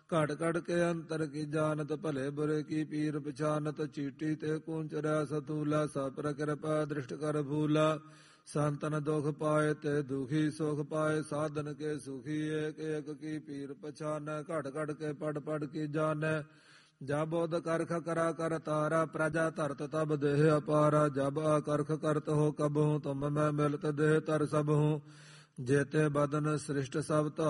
ਘਟ ਘਟ ਕੇ ਅੰਤਰ ਕੀ ਜਾਨਤ, ਭਲੇ ਬੁਰੇ ਕੀ ਪੀਰ ਪਛਾਨਤ। ਚੀਟੀ ਤੇ ਕੂੰਚਰਿਆ ਸਤੂਲਾ, ਸਭ ਪਰ ਕਿਰਪਾ ਦ੍ਰਿਸ਼ਟ ਕਰ ਭੂਲਾ। ਸੰਤਨ ਦੁਖ ਪਾਏ ਤੇ ਦੁਖੀ, ਸੁਖ ਪਾਏ ਸਾਧਨ ਕੇ ਸੁਖੀ। ਏਕ ਏਕ ਕੀ ਪੀਰ ਪਛਾਨੈ, ਘਟ ਘਟ ਕੇ ਪੜ ਪੜ ਕੀ ਜਾਣੈ। ਜਬ ਬੁਧ ਕਰਖ ਕਰਾ ਕਰ ਤਾਰਾ, ਪ੍ਰਜਾ ਧਰਤ ਤਬ ਦੇਹ ਅਪਾਰਾ। ਜਬ ਆਕਰਖ ਕਰਤ ਹੋ ਕਬਹੂ, ਤੁਮ ਮੈਂ ਮਿਲਤ ਦੇਹ ਤਰ ਸਬਹੂ। ਜੇਤੇ ਬਦਨ ਸ੍ਰਿਸ਼ਟ ਸਭ ਧਾਰ